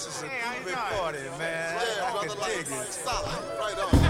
is a groovy party, man. I can dig it. Stop. Right on.